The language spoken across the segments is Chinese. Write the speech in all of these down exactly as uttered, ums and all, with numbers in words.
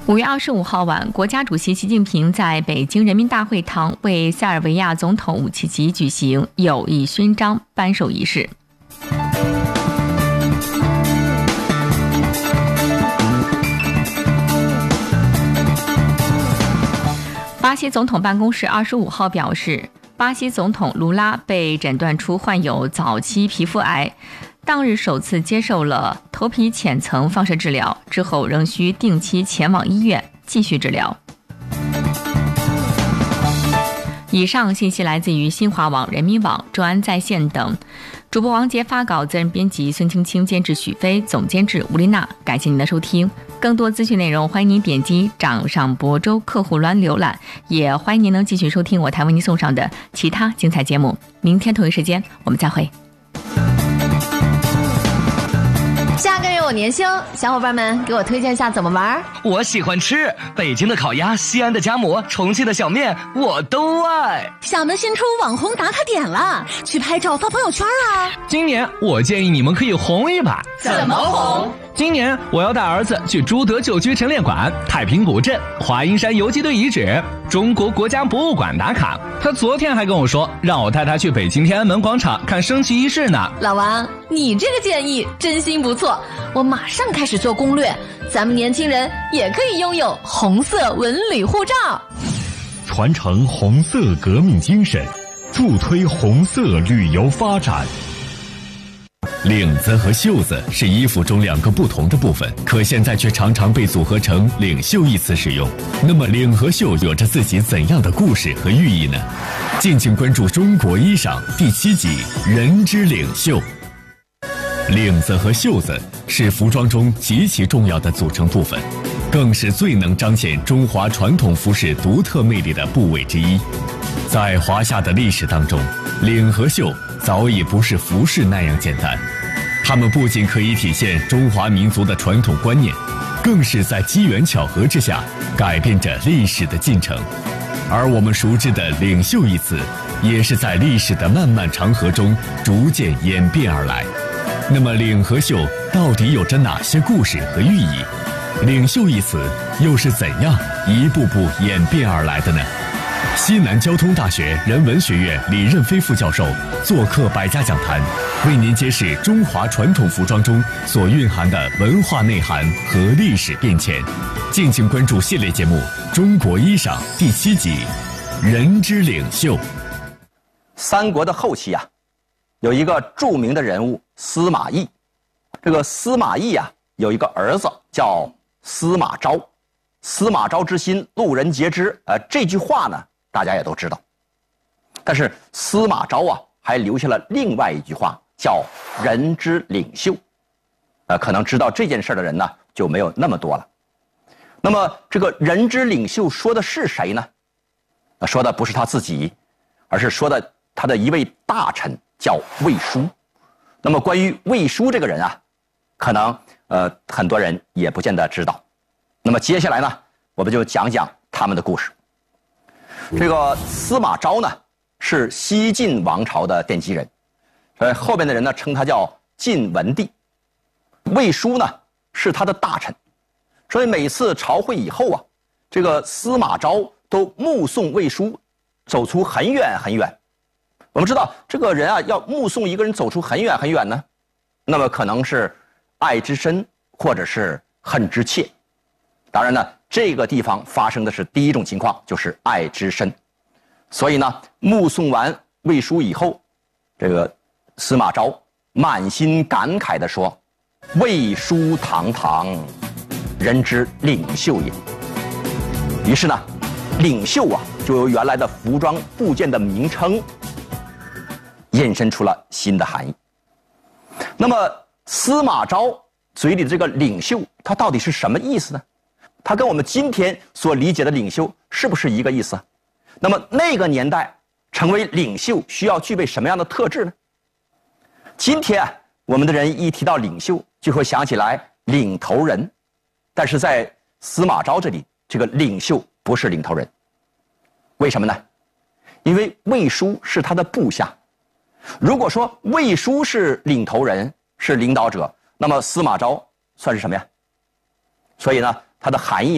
五月二十五号晚，国家主席习近平在北京人民大会堂为塞尔维亚总统武契奇举行友谊勋章颁授仪式。巴西总统办公室二十五号表示，巴西总统卢拉被诊断出患有早期皮肤癌，当日首次接受了头皮浅层放射治疗，之后仍需定期前往医院继续治疗。以上信息来自于新华网、人民网、中安在线等。主播王杰发稿，责任编辑孙青青，监制许飞，总监制吴丽娜。感谢您的收听，更多资讯内容欢迎您点击掌上博州客户端浏览，也欢迎您能继续收听我台为您送上的其他精彩节目。明天同一时间我们再会。 下个月我年休，小伙伴们给我推荐一下怎么玩。 我喜欢吃北京的烤鸭、西安的夹馍、重庆的小面，我都爱。 厦门新出网红打卡点了，去拍照发朋友圈啊！ 今年我建议你们可以红一把。 怎么红？ 今年我要带儿子去朱德旧区陈列馆、太平古镇、华阴山游击队遗址、中国国家博物馆打卡。他昨天还跟我说，让我带他去北京天安门广场看升旗仪式呢。 老王，你这个建议真心不错，我马上开始做攻略。咱们年轻人也可以拥有红色文旅护照， 传承红色革命精神，助推红色旅游发展。领子和袖子是衣服中两个不同的部分，可现在却常常被组合成领袖一词使用。那么领和袖有着自己怎样的故事和寓意呢？敬请关注中国衣裳第七集人之领袖。领子和袖子是服装中极其重要的组成部分，更是最能彰显中华传统服饰独特魅力的部位之一。在华夏的历史当中，领和袖早已不是服饰那样简单，它们不仅可以体现中华民族的传统观念，更是在机缘巧合之下改变着历史的进程。而我们熟知的领袖一词，也是在历史的漫漫长河中逐渐演变而来。那么领和袖到底有着哪些故事和寓意？领袖一词又是怎样一步步演变而来的呢？西南交通大学人文学院李任飞副教授做客百家讲坛，为您揭示中华传统服装中所蕴含的文化内涵和历史变迁。敬请关注系列节目《中国衣裳》第七集人之领袖。 三国的后期啊，有一个著名的人物司马懿。这个司马懿啊，有一个儿子叫司马昭。司马昭之心，路人皆知。呃，这句话呢，大家也都知道。但是司马昭啊，还留下了另外一句话，叫人之领袖。呃，可能知道这件事的人呢，就没有那么多了。那么这个人之领袖说的是谁呢？那说的不是他自己，而是说的他的一位大臣，叫魏书。那么关于魏书这个人啊，可能呃很多人也不见得知道。那么接下来呢，我们就讲讲他们的故事。这个司马昭呢，是西晋王朝的奠基人，呃，后边的人呢称他叫晋文帝。魏书呢是他的大臣，所以每次朝会以后啊，这个司马昭都目送魏书走出很远很远。我们知道这个人啊，要目送一个人走出很远很远呢，那么可能是爱之深，或者是恨之切。当然呢，这个地方发生的是第一种情况，就是爱之深。所以呢，目送完魏书以后，这个司马昭满心感慨地说：“魏书堂堂，人之领袖也。”于是呢，领袖啊，就由原来的服装部件的名称引申出了新的含义。那么司马昭嘴里的这个领袖，它到底是什么意思呢？它跟我们今天所理解的领袖是不是一个意思？那么那个年代成为领袖需要具备什么样的特质呢？今天啊，我们的人一提到领袖，就会想起来领头人，但是在司马昭这里，这个领袖不是领头人。为什么呢？因为魏书是他的部下。如果说魏书是领头人，是领导者，那么司马昭算是什么呀？所以呢，它的含义呢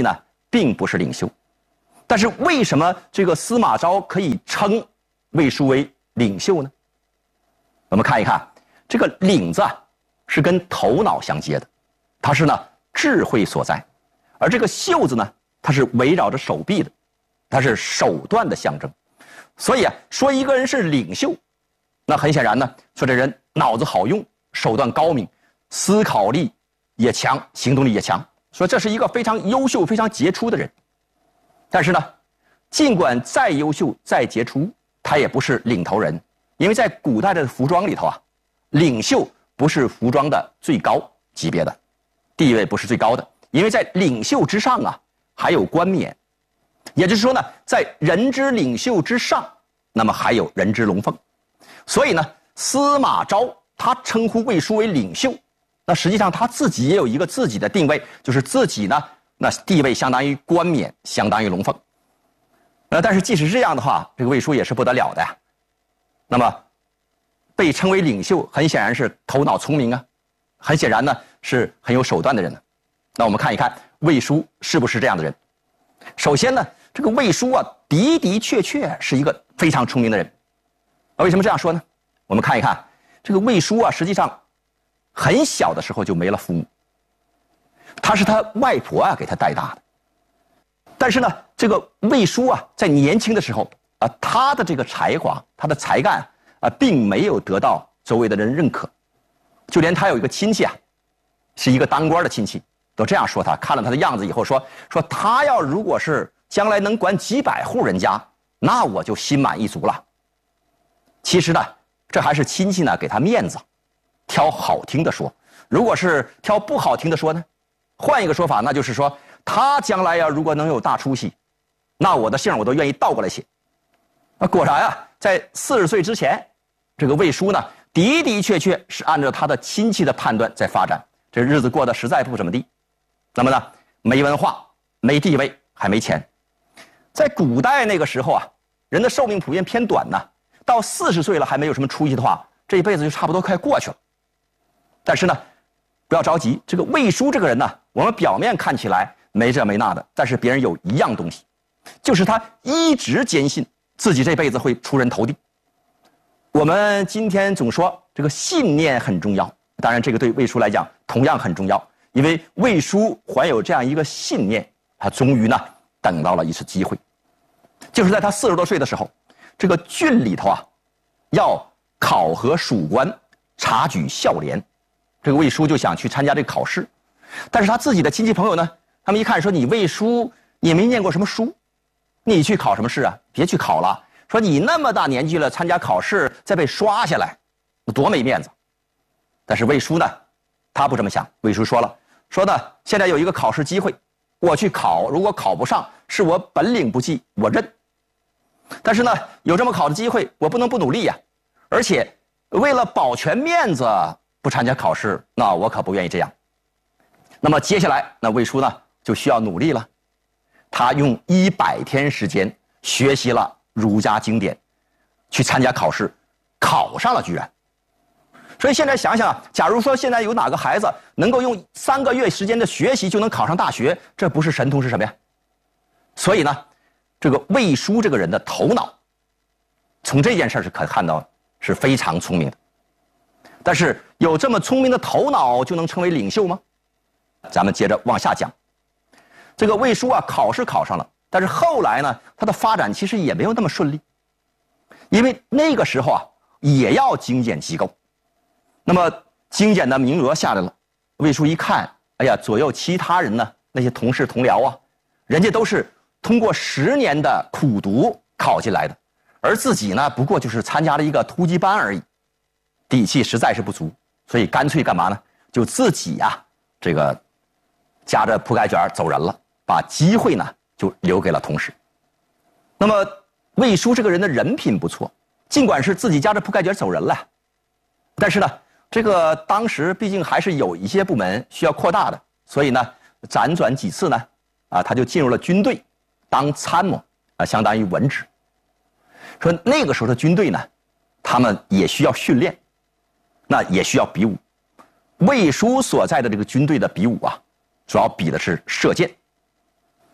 并不是领袖。但是为什么这个司马昭可以称魏书为领袖呢？我们看一看，这个领字啊是跟头脑相接的，它是呢智慧所在，而这个袖子呢，它是围绕着手臂的，它是手段的象征。所以啊，说一个人是领袖，那很显然呢，说这人脑子好用，手段高明，思考力也强，行动力也强，说这是一个非常优秀、非常杰出的人。但是呢，尽管再优秀、再杰出，他也不是领头人，因为在古代的服装里头啊，领袖不是服装的最高级别的，地位不是最高的，因为在领袖之上啊，还有冠冕。也就是说呢，在人之领袖之上，那么还有人之龙凤。所以呢，司马昭他称呼魏书为领袖，那实际上他自己也有一个自己的定位，就是自己呢，那地位相当于冠冕，相当于龙凤。呃，但是即使是这样的话，这个魏书也是不得了的呀。那么，被称为领袖，很显然是头脑聪明啊，很显然呢是很有手段的人呢。那我们看一看魏书是不是这样的人？首先呢，这个魏书啊，的的确确是一个非常聪明的人。为什么这样说呢？我们看一看这个魏书啊，实际上很小的时候就没了父母，他是他外婆啊给他带大的。但是呢，这个魏书啊，在年轻的时候啊，他的这个才华，他的才干啊，并没有得到周围的人认可，就连他有一个亲戚啊，是一个当官的亲戚，都这样说他，看了他的样子以后说说他要如果是将来能管几百户人家，那我就心满意足了。其实呢，这还是亲戚呢给他面子，挑好听的说。如果是挑不好听的说呢，换一个说法，那就是说他将来呀，如果能有大出息，那我的姓我都愿意倒过来写。那果然啊，在四十岁之前，这个魏书呢，的的确确是按照他的亲戚的判断在发展，这日子过得实在不怎么地。那么呢，没文化，没地位，还没钱。在古代那个时候啊，人的寿命普遍偏短呢，到四十岁了还没有什么出息的话，这一辈子就差不多快过去了。但是呢，不要着急，这个魏书这个人呢，我们表面看起来没这没那的，但是别人有一样东西，就是他一直坚信自己这辈子会出人头地。我们今天总说这个信念很重要，当然这个对魏书来讲同样很重要，因为魏书怀有这样一个信念，他终于呢等到了一次机会，就是在他四十多岁的时候，这个郡里头啊要考核属官，察举孝廉，这个魏书就想去参加这个考试，但是他自己的亲戚朋友呢，他们一看说你魏书也没念过什么书，你去考什么试啊？别去考了，说你那么大年纪了参加考试再被刷下来，多没面子。但是魏书呢，他不这么想，魏书说了，说呢现在有一个考试机会，我去考，如果考不上，是我本领不济，我认。但是呢，有这么考的机会，我不能不努力呀、啊。而且为了保全面子，不参加考试，那我可不愿意这样。那么接下来，那魏书呢就需要努力了。他用一百天时间学习了儒家经典，去参加考试，考上了居然。所以现在想想，假如说现在有哪个孩子能够用三个月时间的学习就能考上大学，这不是神童是什么呀？所以呢，这个魏书这个人的头脑，从这件事是可看到是非常聪明的。但是有这么聪明的头脑就能成为领袖吗？咱们接着往下讲。这个魏书啊，考试考上了，但是后来呢，他的发展其实也没有那么顺利，因为那个时候啊，也要精简机构。那么精简的名额下来了，魏书一看，哎呀，左右其他人呢，那些同事同僚啊，人家都是通过十年的苦读考进来的，而自己呢，不过就是参加了一个突击班而已，底气实在是不足，所以干脆干嘛呢？就自己呀、啊，这个夹着铺盖卷走人了，把机会呢就留给了同事。那么魏书这个人的人品不错，尽管是自己夹着铺盖卷走人了，但是呢，这个当时毕竟还是有一些部门需要扩大的，所以呢，辗转几次呢，啊，他就进入了军队，当参谋，啊，相当于文职。说那个时候的军队呢，他们也需要训练，那也需要比武。魏书所在的这个军队的比武啊，主要比的是射箭。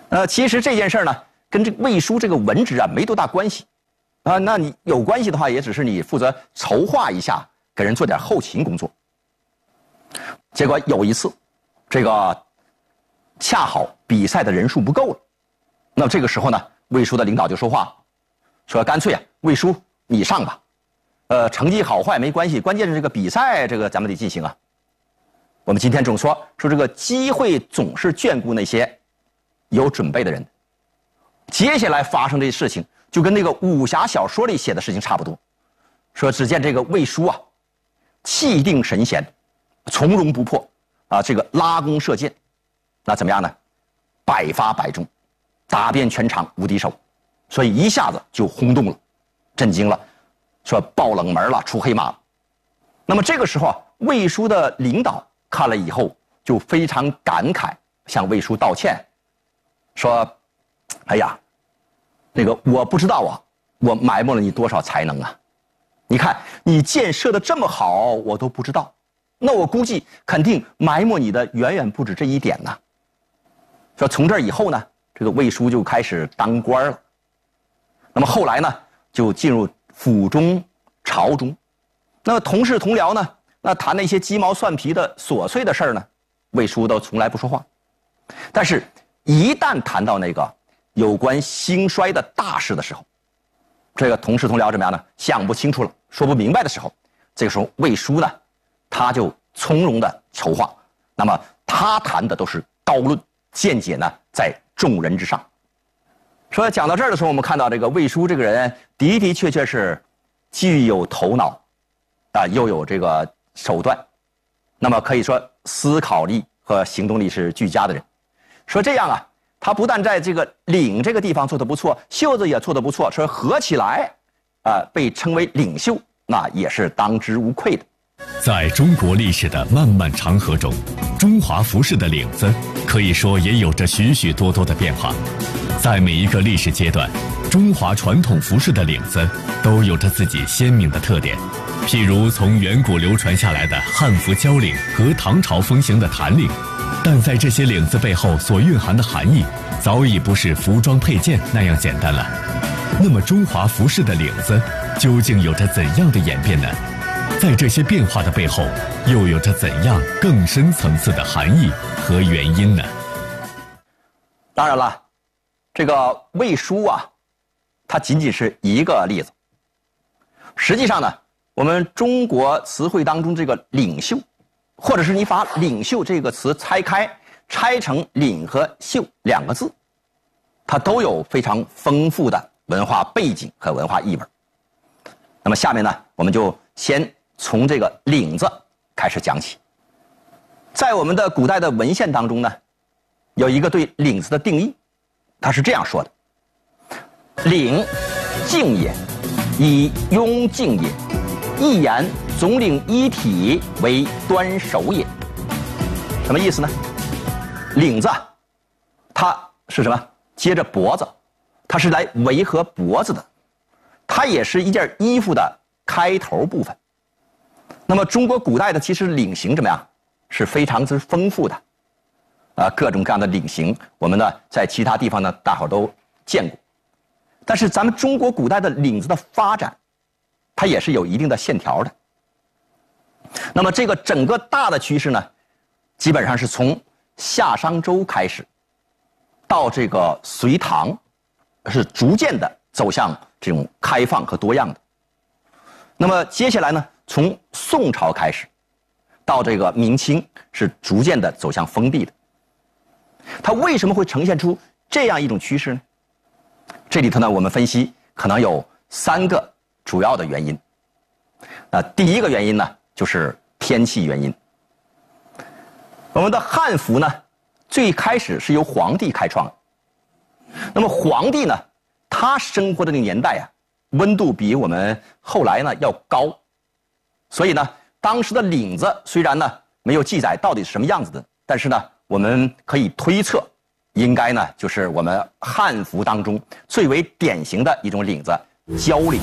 呃，其实这件事呢，跟这个魏书这个文职啊没多大关系，啊，那你有关系的话，也只是你负责筹划一下，给人做点后勤工作。结果有一次，这个恰好比赛的人数不够了，那么这个时候呢，魏书的领导就说话，说干脆啊，魏书你上吧，呃，成绩好坏没关系，关键是这个比赛，这个咱们得进行啊。我们今天总说说这个机会总是眷顾那些有准备的人。接下来发生这事情，就跟那个武侠小说里写的事情差不多。说只见这个魏书啊，气定神闲，从容不迫啊，这个拉弓射箭，那怎么样呢？百发百中，打遍全场无敌手，所以一下子就轰动了，震惊了，说爆冷门了，出黑马了。那么这个时候啊，魏书的领导看了以后就非常感慨，向魏书道歉，说：“哎呀，那个我不知道啊，我埋没了你多少才能啊！你看你箭射得这么好，我都不知道，那我估计肯定埋没你的远远不止这一点呢。”说从这以后呢，这个魏书就开始当官了。那么后来呢，就进入府中、朝中，那么同事同僚呢，那谈那些鸡毛蒜皮的琐碎的事儿呢，魏书都从来不说话。但是，一旦谈到那个有关兴衰的大事的时候，这个同事同僚怎么样呢？想不清楚了，说不明白的时候，这个时候魏书呢，他就从容的筹划。那么他谈的都是高论，见解呢在众人之上。说讲到这儿的时候，我们看到这个魏书这个人的的确确是既有头脑啊，又有这个手段，那么可以说思考力和行动力是俱佳的人。说这样啊，他不但在这个领这个地方做得不错，袖子也做得不错，说合起来啊、呃，被称为领袖，那也是当之无愧的。 在中国历史的漫漫长河中，中华服饰的领子可以说也有着许许多多的变化。在每一个历史阶段，中华传统服饰的领子都有着自己鲜明的特点。譬如从远古流传下来的汉服交领和唐朝风行的谭领，但在这些领子背后所蕴含的含义，早已不是服装配件那样简单了。那么中华服饰的领子究竟有着怎样的演变呢？在这些变化的背后，又有着怎样更深层次的含义和原因呢？ 当然了，这个魏书啊，它仅仅是一个例子。实际上呢，我们中国词汇当中这个领袖，或者是你把领袖这个词拆开，拆成领和袖两个字，它都有非常丰富的文化背景和文化意味。那么下面呢，我们就先从这个领字开始讲起。在我们的古代的文献当中呢，有一个对领字的定义，他是这样说的：领，敬也，以雍敬也。一言，总领一体为端首也。什么意思呢？领子，它是什么？接着脖子，它是来维和脖子的，它也是一件衣服的开头部分。那么中国古代的其实领型怎么样？是非常之丰富的，啊，各种各样的领型，我们呢在其他地方呢大伙都见过，但是咱们中国古代的领子的发展，它也是有一定的线条的。那么这个整个大的趋势呢，基本上是从夏商周开始，到这个隋唐，是逐渐的走向这种开放和多样的。那么接下来呢，从宋朝开始，到这个明清是逐渐的走向封闭的。它为什么会呈现出这样一种趋势呢？这里头呢，我们分析可能有三个主要的原因。那第一个原因呢，就是天气原因。我们的汉服呢，最开始是由皇帝开创的。那么皇帝呢，他生活的那个年代啊，温度比我们后来呢要高，所以呢，当时的领子虽然呢没有记载到底是什么样子的，但是呢，我们可以推测，应该呢就是我们汉服当中最为典型的一种领子——交领。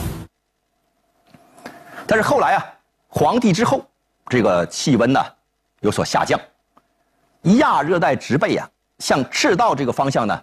但是后来啊，皇帝之后，这个气温呢有所下降，亚热带植被啊向赤道这个方向呢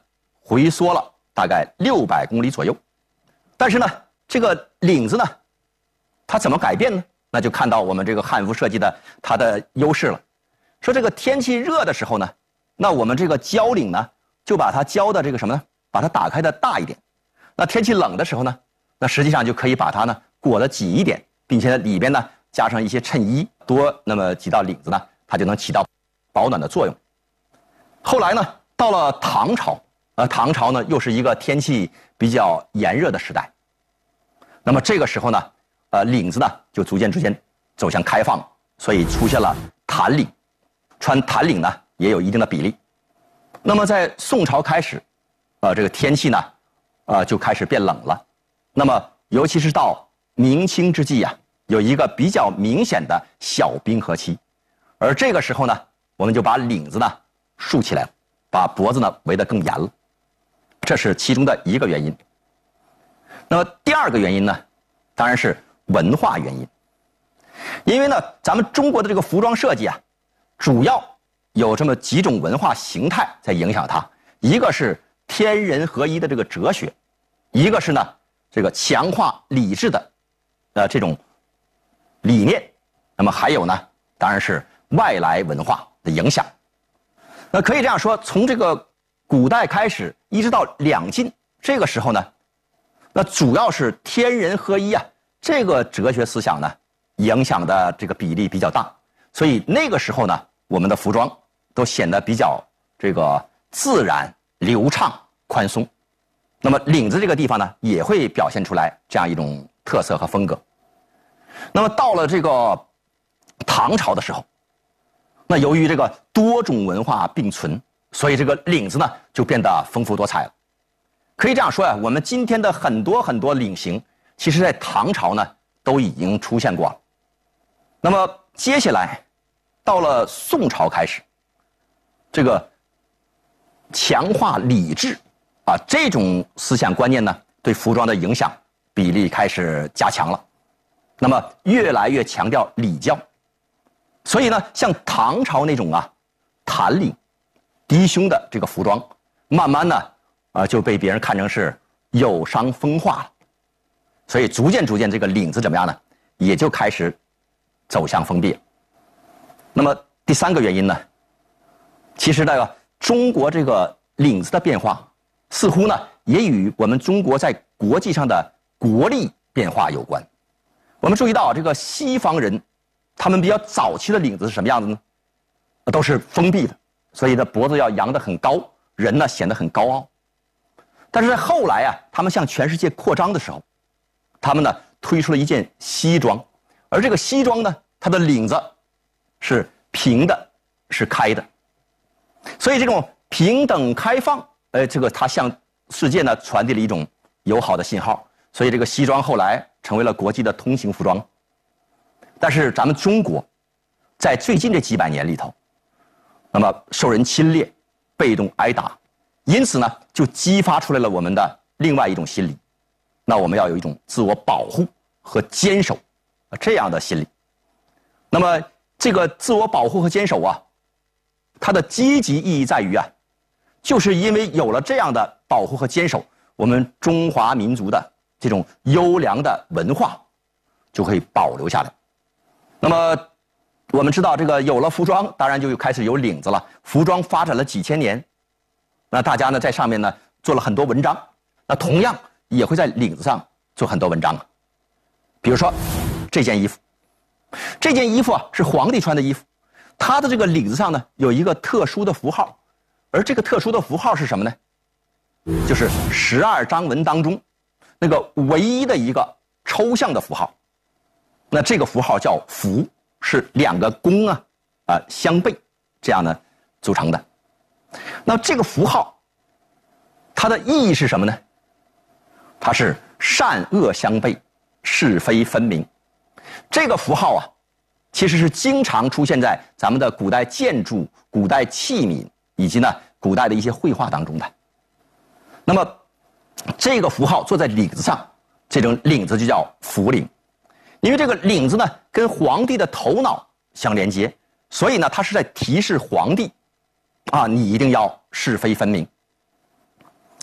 回缩了大概六百公里左右。但是呢，这个领子呢，它怎么改变呢？那就看到我们这个汉服设计的它的优势了。说这个天气热的时候呢，那我们这个交领呢，就把它交的这个什么呢？把它打开的大一点。那天气冷的时候呢，那实际上就可以把它呢裹得紧一点，并且呢里边呢加上一些衬衣，多那么几道领子呢，它就能起到保暖的作用。后来呢，到了唐朝，呃，唐朝呢又是一个天气比较炎热的时代。那么这个时候呢，呃，领子呢就逐渐逐渐走向开放，所以出现了弹领。穿弹领呢也有一定的比例。那么在宋朝开始，呃，这个天气呢，呃，就开始变冷了。那么尤其是到明清之际啊，有一个比较明显的小冰河期，而这个时候呢，我们就把领子呢竖起来了，把脖子呢围得更严了，这是其中的一个原因。那么第二个原因呢，当然是文化原因。因为呢，咱们中国的这个服装设计啊，主要有这么几种文化形态在影响它，一个是天人合一的这个哲学，一个是呢这个强化理智的呃这种理念，那么还有呢当然是外来文化的影响。那可以这样说，从这个古代开始一直到两晋这个时候呢，那主要是天人合一啊这个哲学思想呢影响的这个比例比较大，所以那个时候呢，我们的服装都显得比较这个自然、流畅、宽松。那么领子这个地方呢，也会表现出来这样一种特色和风格。那么到了这个唐朝的时候，那由于这个多种文化并存，所以这个领子呢就变得丰富多彩了。可以这样说呀，我们今天的很多很多领型，其实在唐朝呢都已经出现过了。那么接下来到了宋朝开始，这个强化礼制啊这种思想观念呢，对服装的影响比例开始加强了。那么越来越强调礼教，所以呢，像唐朝那种啊弹领、低胸的这个服装，慢慢呢啊就被别人看成是有伤风化了。所以逐渐逐渐这个领子怎么样呢？也就开始走向封闭了。那么第三个原因呢，其实这个中国这个领子的变化，似乎呢也与我们中国在国际上的国力变化有关。我们注意到这个西方人，他们比较早期的领子是什么样子呢？都是封闭的，所以呢脖子要扬得很高，人呢显得很高傲。但是在后来啊，他们向全世界扩张的时候，他们呢推出了一件西装，而这个西装呢，它的领子是平的，是开的，所以这种平等开放，呃，这个它向世界呢传递了一种友好的信号，所以这个西装后来成为了国际的通行服装。但是咱们中国，在最近这几百年里头，那么受人侵略，被动挨打，因此呢，就激发出来了我们的另外一种心理。那我们要有一种自我保护和坚守这样的心理。那么这个自我保护和坚守啊，它的积极意义在于啊，就是因为有了这样的保护和坚守，我们中华民族的这种优良的文化就可以保留下来。那么我们知道，这个有了服装，当然就开始有领子了。服装发展了几千年，那大家呢在上面呢做了很多文章，那同样也会在领子上做很多文章啊。比如说这件衣服，这件衣服啊是皇帝穿的衣服，它的这个领子上呢有一个特殊的符号，而这个特殊的符号是什么呢？就是十二章文当中那个唯一的一个抽象的符号。那这个符号叫符，是两个弓啊啊、呃、相背这样呢组成的。那这个符号它的意义是什么呢？它是善恶相背，是非分明。这个符号啊其实是经常出现在咱们的古代建筑、古代器皿以及呢古代的一些绘画当中的。那么这个符号做在领子上，这种领子就叫符领。因为这个领子呢跟皇帝的头脑相连接，所以呢它是在提示皇帝啊，你一定要是非分明。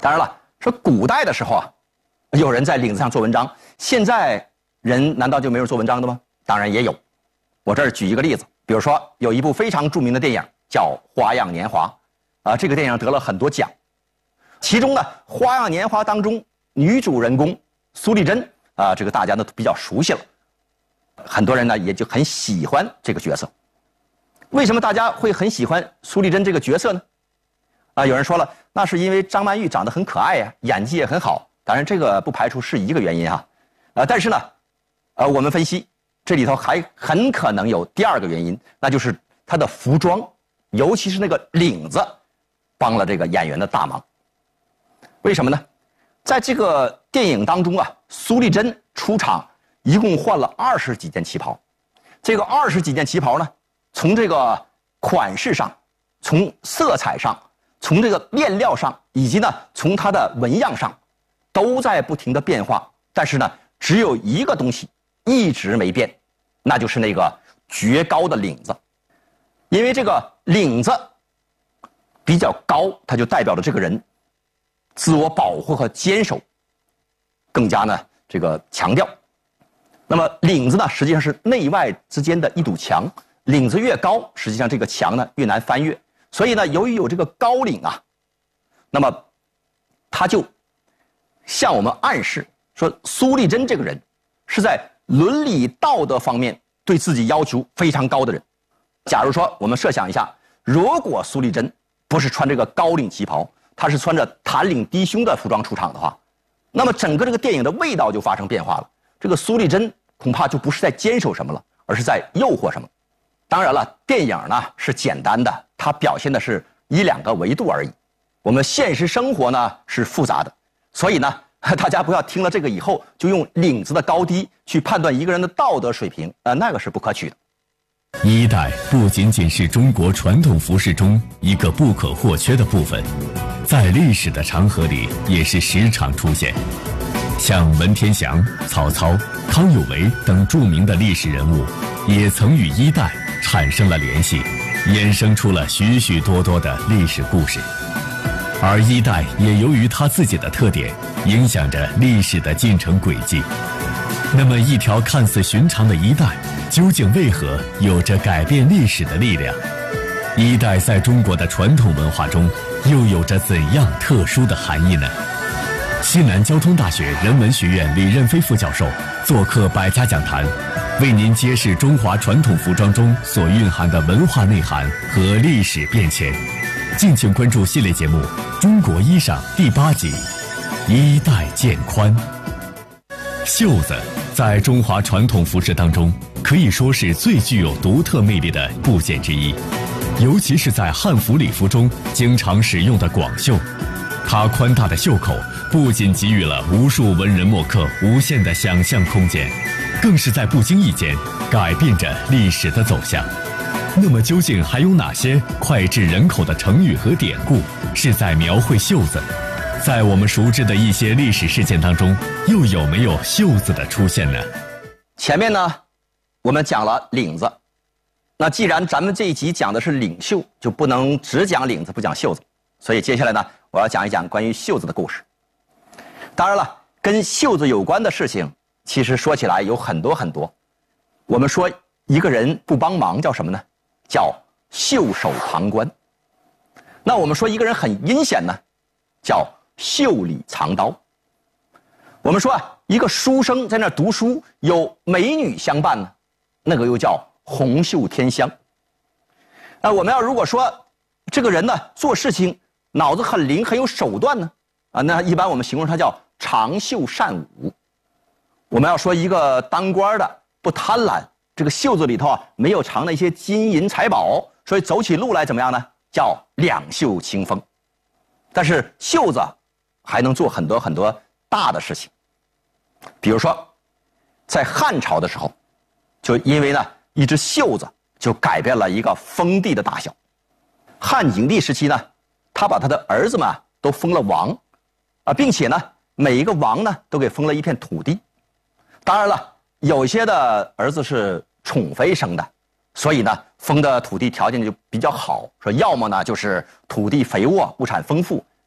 当然了，说古代的时候啊，有人在领子上做文章，现在人难道就没有做文章的吗？当然也有。我这儿举一个例子，比如说有一部非常著名的电影叫《花样年华》，啊，这个电影得了很多奖。其中呢，《花样年华》当中女主人公苏丽珍啊，这个大家呢都比较熟悉了，很多人呢也就很喜欢这个角色。为什么大家会很喜欢苏丽珍这个角色呢？啊，有人说了，那是因为张曼玉长得很可爱呀，演技也很好。当然，这个不排除是一个原因哈，啊，但是呢，呃，我们分析这里头还很可能有第二个原因，那就是她的服装，尤其是那个领子，帮了这个演员的大忙。为什么呢？在这个电影当中啊，苏丽珍出场一共换了二十几件旗袍，这个二十几件旗袍呢，从这个款式上，从色彩上，从这个面料上，以及呢从它的纹样上，都在不停的变化。但是呢，只有一个东西一直没变，那就是那个绝高的领子。因为这个领子比较高，它就代表着这个人自我保护和坚守更加呢这个强调。那么领子呢，实际上是内外之间的一堵墙，领子越高，实际上这个墙呢越难翻越。所以呢，由于有这个高领啊，那么他就向我们暗示说，苏丽珍这个人是在伦理道德方面对自己要求非常高的人。假如说我们设想一下，如果苏丽珍不是穿这个高领旗袍，她是穿着弹领低胸的服装出场的话，那么整个这个电影的味道就发生变化了。这个苏丽珍恐怕就不是在坚守什么了，而是在诱惑什么。当然了，电影呢是简单的，它表现的是一两个维度而已。我们现实生活呢是复杂的，所以呢，大家不要听了这个以后就用领子的高低去判断一个人的道德水平，呃，那个是不可取的。 衣带不仅仅是中国传统服饰中一个不可或缺的部分，在历史的长河里也是时常出现。像文天祥、曹操、康有为等著名的历史人物，也曾与衣带产生了联系，衍生出了许许多多的历史故事。而衣带也由于它自己的特点，影响着历史的进程轨迹。那么一条看似寻常的衣带，究竟为何有着改变历史的力量？衣带在中国的传统文化中又有着怎样特殊的含义呢？西南交通大学人文学院李任飞副教授做客百家讲坛，为您揭示中华传统服装中所蕴含的文化内涵和历史变迁。敬请关注系列节目《中国衣裳》第八集《衣带渐宽》。袖子在中华传统服饰当中可以说是最具有独特魅力的部件之一，尤其是在汉服礼服中经常使用的广袖。它宽大的袖口不仅给予了无数文人墨客无限的想象空间，更是在不经意间改变着历史的走向。那么究竟还有哪些脍炙人口的成语和典故是在描绘袖子？在我们熟知的一些历史事件当中，又有没有袖子的出现呢？ 前面呢，我们讲了领子，那既然咱们这一集讲的是领袖，就不能只讲领子不讲袖子，所以接下来呢，我要讲一讲关于袖子的故事。当然了，跟袖子有关的事情，其实说起来有很多很多。我们说一个人不帮忙叫什么呢？叫袖手旁观。那我们说一个人很阴险呢，叫袖里藏刀。我们说啊，一个书生在那读书，有美女相伴呢，那个又叫红袖添香。那我们要如果说这个人呢做事情脑子很灵，很有手段呢，啊，那一般我们形容他叫长袖善舞。我们要说一个当官的不贪婪，这个袖子里头啊没有藏了一些金银财宝，所以走起路来怎么样呢？叫两袖清风。但是袖子还能做很多很多大的事情，比如说在汉朝的时候，就因为呢一只袖子就改变了一个封地的大小。汉景帝时期呢，他把他的儿子们都封了王啊，并且呢每一个王呢都给封了一片土地。当然了，有些的儿子是宠妃生的，所以呢封的土地条件就比较好，说要么呢就是土地肥沃物产丰富，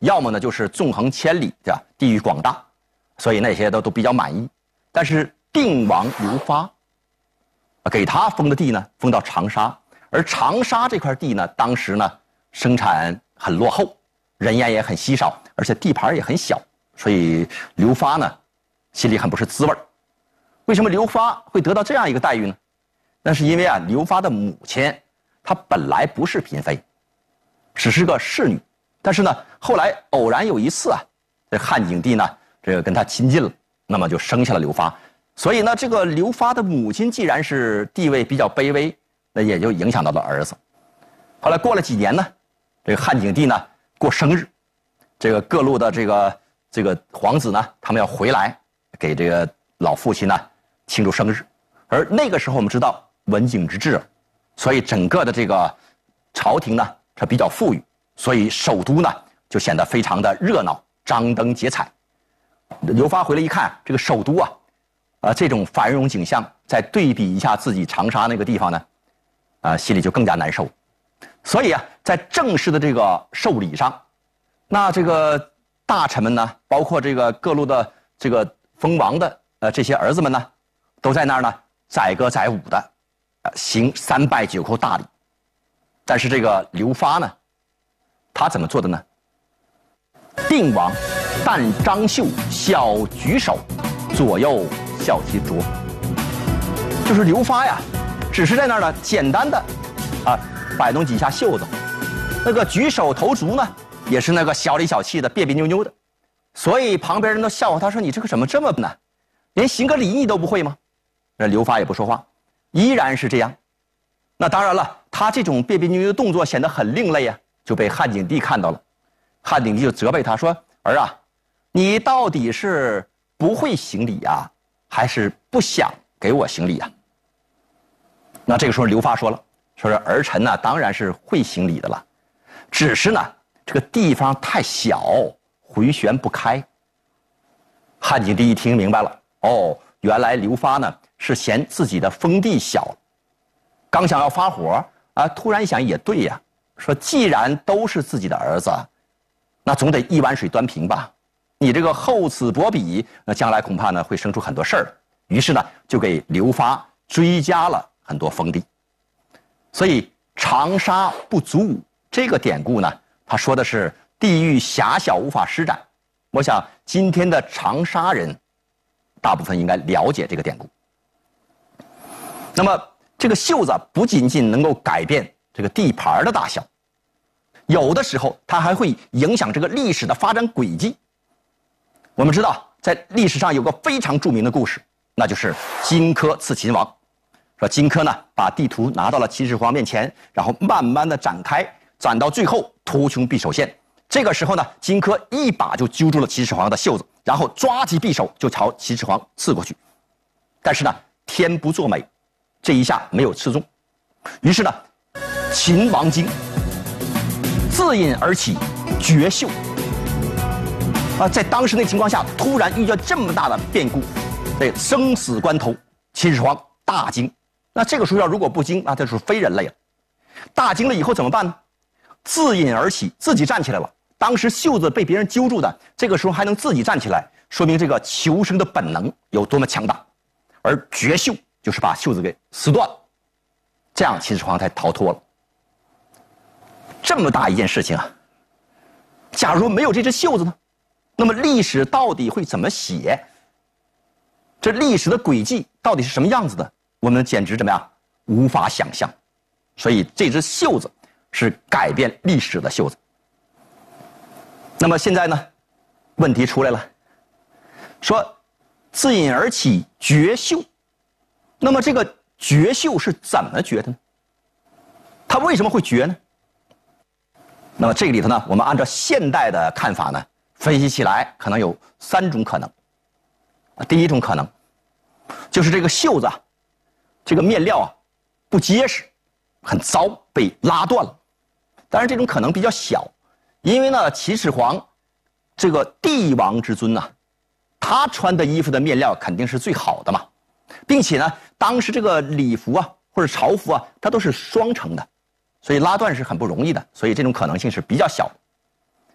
要么呢就是纵横千里，对吧？地域广大，所以那些都都比较满意。但是定王刘发，给他封的地呢，封到长沙，而长沙这块地呢，当时呢生产很落后，人烟也很稀少，而且地盘也很小，所以刘发呢心里很不是滋味儿。为什么刘发会得到这样一个待遇呢？那是因为啊，刘发的母亲她本来不是嫔妃，只是个侍女，但是呢，后来偶然有一次啊，这汉景帝呢，这个跟他亲近了，那么就生下了刘发。所以呢，这个刘发的母亲既然是地位比较卑微，那也就影响到了儿子。后来过了几年呢，这个汉景帝呢过生日，这个各路的这个这个皇子呢，他们要回来给这个老父亲呢庆祝生日。而那个时候我们知道文景之治，所以整个的这个朝廷呢它比较富裕，所以首都呢就显得非常的热闹，张灯结彩。刘发回来一看，这个首都啊，啊、呃、这种繁荣景象，再对比一下自己长沙那个地方呢，啊、呃、心里就更加难受。所以啊，在正式的这个寿礼上，那这个大臣们呢，包括这个各路的这个封王的呃这些儿子们呢，都在那儿呢载歌载舞的，呃行三拜九叩大礼。但是这个刘发呢，他怎么做的呢？定王但张绣小举手，左右笑其拙。就是刘发呀，只是在那儿呢简单的啊摆弄几下袖子，那个举手投足呢也是那个小里小气的，别别扭扭的，所以旁边人都笑话他说：“你这个怎么这么呢？连行个礼你都不会吗？”那刘发也不说话，依然是这样。那当然了，他这种别别扭扭的动作显得很另类啊，就被汉景帝看到了。汉景帝就责备他说：“儿啊，你到底是不会行礼呀，还是不想给我行礼呀？”那这个时候刘发说了，说是儿臣呢当然是会行礼的了，只是呢这个地方太小，回旋不开。汉景帝一听明白了，哦，原来刘发呢是嫌自己的封地小，刚想要发火啊，突然一想也对呀，说既然都是自己的儿子，那总得一碗水端平吧？你这个厚此薄彼，那将来恐怕呢会生出很多事儿。于是呢，就给刘发追加了很多封地。所以长沙不足五这个典故呢，他说的是地域狭小无法施展。我想今天的长沙人，大部分应该了解这个典故。那么这个袖子不仅仅能够改变这个地盘的大小，有的时候它还会影响这个历史的发展轨迹。我们知道，在历史上有个非常著名的故事，那就是荆轲刺秦王。说荆轲呢，把地图拿到了秦始皇面前，然后慢慢的展开，展到最后图穷匕首现。这个时候呢，荆轲一把就揪住了秦始皇的袖子，然后抓起匕首就朝秦始皇刺过去。但是呢，天不作美，这一下没有刺中。于是呢，秦王荆自引而起，绝袖。啊，在当时那情况下，突然遇到这么大的变故，这生死关头，秦始皇大惊。那这个时候要如果不惊，那就是非人类了。大惊了以后怎么办呢？自引而起，自己站起来了。当时袖子被别人揪住的，这个时候还能自己站起来，说明这个求生的本能有多么强大。而绝袖就是把袖子给撕断了，这样秦始皇才逃脱了。这么大一件事情啊，假如没有这只袖子呢？那么历史到底会怎么写？这历史的轨迹到底是什么样子的？我们简直怎么样无法想象。所以这只袖子是改变历史的袖子。那么现在呢，问题出来了，说自引而起绝袖，那么这个绝袖是怎么绝的呢？它为什么会绝呢？那么这个里头呢，我们按照现代的看法呢，分析起来可能有三种可能。第一种可能就是这个袖子啊，这个面料啊不结实，很糟，被拉断了。当然这种可能比较小，因为呢秦始皇这个帝王之尊啊，他穿的衣服的面料肯定是最好的嘛，并且呢当时这个礼服啊或者朝服啊，它都是双层的，所以拉断是很不容易的，所以这种可能性是比较小的。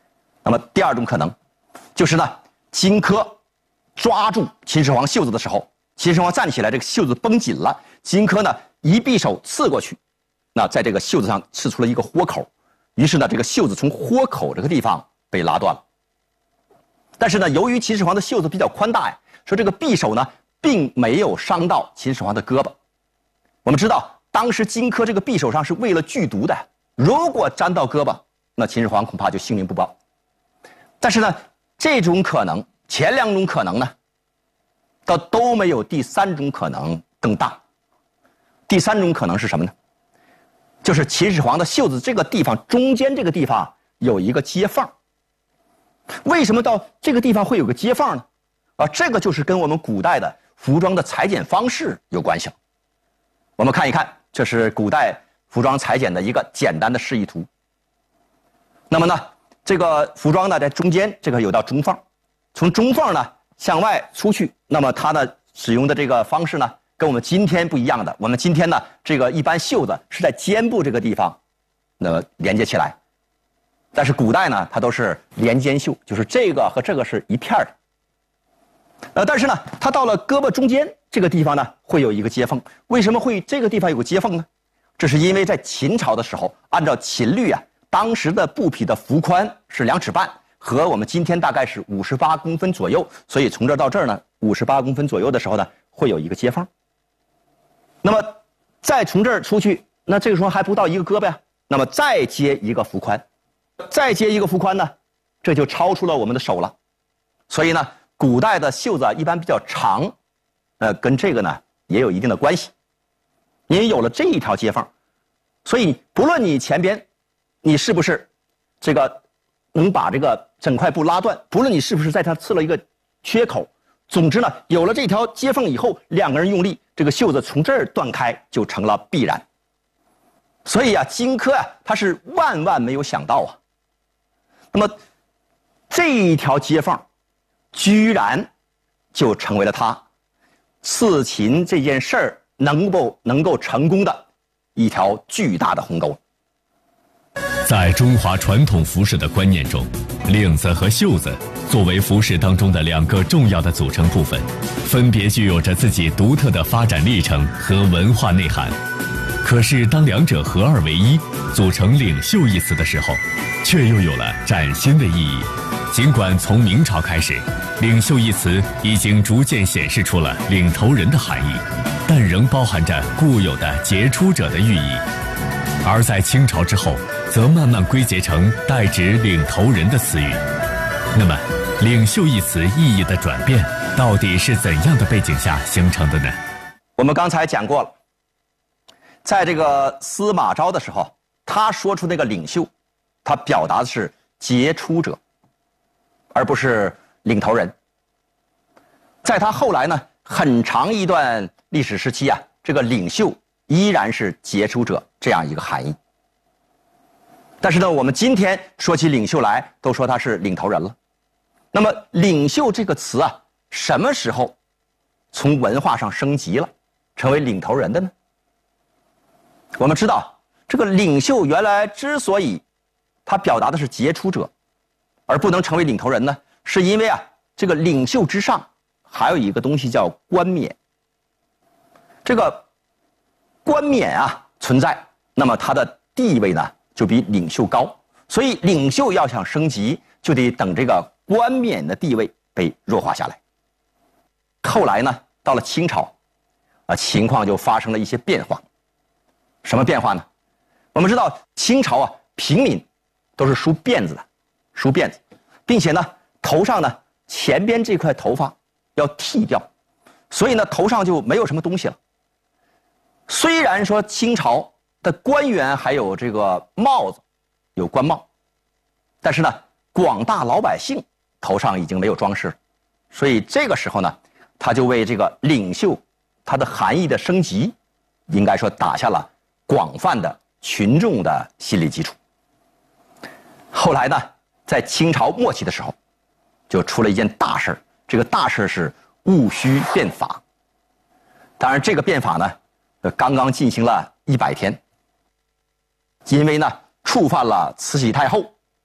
那么第二种可能，就是呢，荆轲抓住秦始皇袖子的时候，秦始皇站起来，这个袖子绷紧了，荆轲呢一匕首刺过去，那在这个袖子上刺出了一个豁口，于是呢，这个袖子从豁口这个地方被拉断了。但是呢，由于秦始皇的袖子比较宽大呀，说这个匕首呢并没有伤到秦始皇的胳膊。我们知道，当时荆轲这个匕首上是为了剧毒的，如果沾到胳膊，那秦始皇恐怕就性命不保。但是呢，这种可能，前两种可能呢，倒都没有第三种可能更大。第三种可能是什么呢？就是秦始皇的袖子这个地方中间这个地方有一个接缝。为什么到这个地方会有个接缝呢？啊，这个就是跟我们古代的服装的裁剪方式有关系了。我们看一看，这是古代服装裁剪的一个简单的示意图。那么呢，这个服装呢在中间，这个有道中缝，从中缝呢向外出去，那么它的使用的这个方式呢，跟我们今天不一样的。我们今天呢，这个一般袖子是在肩部这个地方，那么连接起来。但是古代呢，它都是连肩袖，就是这个和这个是一片的。呃，但是呢，它到了胳膊中间这个地方呢，会有一个接缝。为什么会这个地方有个接缝呢？这是因为在秦朝的时候，按照秦律啊，当时的布匹的幅宽是两尺半，和我们今天大概是五十八公分左右，所以从这儿到这儿呢，五十八公分左右的时候呢，会有一个接缝。那么再从这儿出去，那这个时候还不到一个胳膊呀，那么再接一个幅宽。再接一个幅宽呢，这就超出了我们的手了。所以呢，古代的袖子一般比较长，呃，跟这个呢也有一定的关系。因为有了这一条接缝，所以不论你前边你是不是这个能把这个整块布拉断，不论你是不是在它刺了一个缺口，总之呢，有了这条接缝以后，两个人用力，这个袖子从这儿断开就成了必然。所以啊，荆轲啊，他是万万没有想到啊。那么这一条接缝，居然就成为了他刺秦这件事儿能够能够成功的一条巨大的鸿沟。 在中华传统服饰的观念中，领子和袖子作为服饰当中的两个重要的组成部分，分别具有着自己独特的发展历程和文化内涵。可是当两者合二为一，组成领袖一词的时候，却又有了崭新的意义。尽管从明朝开始，领袖一词已经逐渐显示出了领头人的含义，但仍包含着固有的杰出者的寓意。而在清朝之后，则慢慢归结成代指领头人的词语。那么，领袖一词意义的转变，到底是怎样的背景下形成的呢？ 我们刚才讲过了，在这个司马昭的时候，他说出那个领袖，他表达的是杰出者，而不是领头人。在他后来呢，很长一段历史时期啊，这个领袖依然是杰出者这样一个含义。但是呢，我们今天说起领袖来，都说他是领头人了。那么领袖这个词啊，什么时候从文化上升级了，成为领头人的呢？我们知道，这个领袖原来之所以他表达的是杰出者，而不能成为领头人呢，是因为啊，这个领袖之上还有一个东西叫冠冕。这个冠冕啊存在，那么它的地位呢就比领袖高，所以领袖要想升级，就得等这个冠冕的地位被弱化下来。后来呢，到了清朝，啊，情况就发生了一些变化。什么变化呢？我们知道清朝啊，平民都是梳辫子的，梳辫子，并且呢，头上呢前边这块头发要剃掉，所以呢，头上就没有什么东西了。虽然说清朝的官员还有这个帽子，有官帽，但是呢，广大老百姓头上已经没有装饰了，所以这个时候呢，他就为这个领袖它的含义的升级，应该说打下了广泛的群众的心理基础。后来呢，在清朝末期的时候，就出了一件大事，这个大事是戊戌变法。当然，这个变法呢，呃，刚刚进行了一百天，因为呢触犯了慈禧太后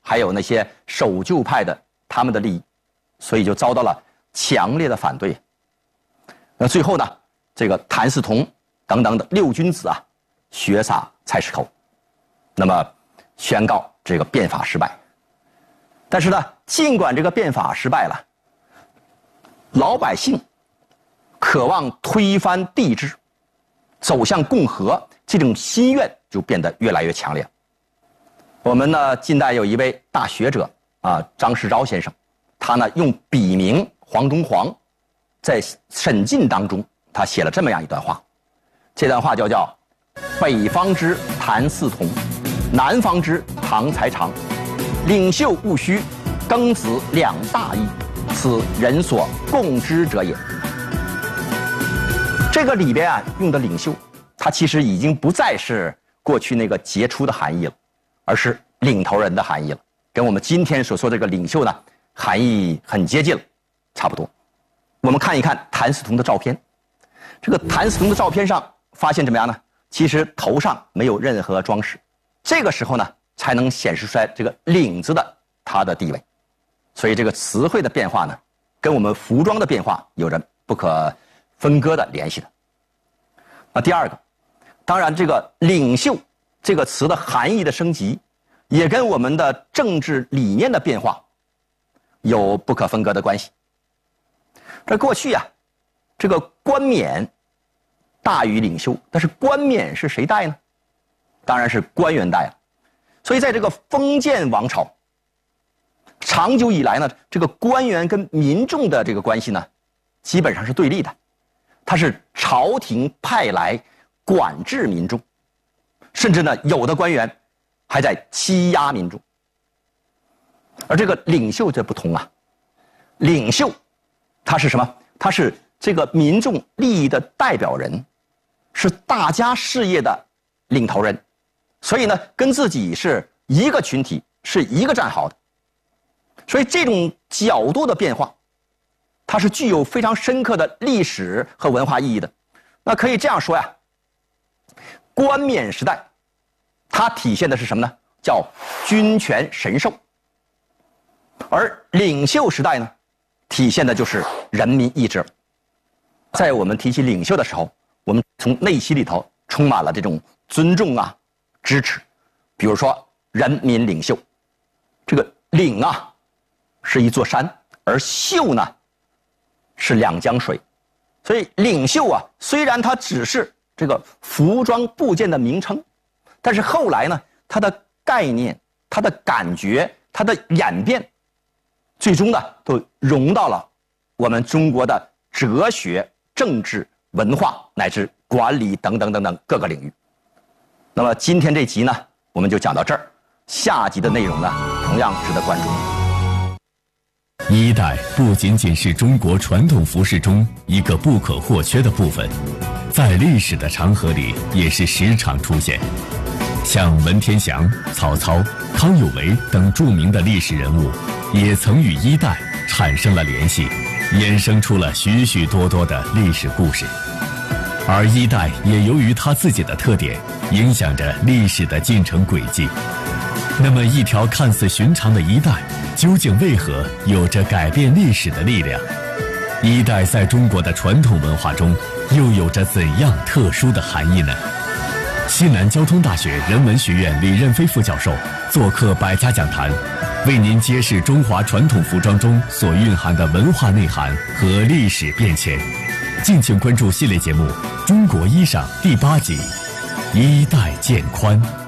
还有那些守旧派的他们的利益，所以就遭到了强烈的反对。那最后呢，这个谭嗣同等等的六君子啊，血洒菜市口，那么宣告这个变法失败。但是呢，尽管这个变法失败了，老百姓渴望推翻帝制，走向共和，这种心愿就变得越来越强烈。我们呢，近代有一位大学者啊，张世钊先生，他呢用笔名黄中黄，在审禁当中，他写了这么样一段话。这段话就叫“北方之谭嗣同，南方之唐才常，领袖务须，庚子两大义，此人所共知者也。”这个里边啊用的领袖，它其实已经不再是过去那个杰出的含义了，而是领头人的含义了，跟我们今天所说这个领袖呢含义很接近了，差不多。我们看一看谭嗣同的照片，这个谭嗣同的照片上发现怎么样呢？其实头上没有任何装饰，这个时候呢才能显示出来这个领子的他的地位。所以这个词汇的变化呢，跟我们服装的变化有着不可分割的联系的。那第二个，当然这个领袖这个词的含义的升级，也跟我们的政治理念的变化有不可分割的关系。这过去啊，这个冠冕大于领袖，但是冠冕是谁戴呢？当然是官员戴了。所以在这个封建王朝，长久以来呢，这个官员跟民众的这个关系呢，基本上是对立的。他是朝廷派来管制民众，甚至呢，有的官员还在欺压民众。而这个领袖这不同啊，领袖他是什么？他是这个民众利益的代表人，是大家事业的领头人，所以呢，跟自己是一个群体，是一个战壕的。所以这种角度的变化，它是具有非常深刻的历史和文化意义的。那可以这样说呀，冠冕时代，它体现的是什么呢？叫君权神授。而领袖时代呢，体现的就是人民意志。在我们提起领袖的时候，我们从内心里头充满了这种尊重啊、支持。比如说人民领袖，这个领啊是一座山，而袖呢是两江水，所以领袖啊，虽然它只是这个服装部件的名称，但是后来呢，它的概念、它的感觉、它的演变，最终呢都融到了我们中国的哲学、政治、文化乃至管理等等等等各个领域。那么今天这集呢，我们就讲到这儿，下集的内容呢，同样值得关注。 衣带不仅仅是中国传统服饰中一个不可或缺的部分，在历史的长河里也是时常出现。像文天祥、曹操、康有为等著名的历史人物，也曾与衣带产生了联系，衍生出了许许多多的历史故事。而衣带也由于它自己的特点，影响着历史的进程轨迹。那么一条看似寻常的衣带，究竟为何有着改变历史的力量？衣带在中国的传统文化中又有着怎样特殊的含义呢？西南交通大学人文学院李任飞副教授做客百家讲坛，为您揭示中华传统服装中所蕴含的文化内涵和历史变迁。敬请关注系列节目《中国衣裳》第八集《衣带渐宽》。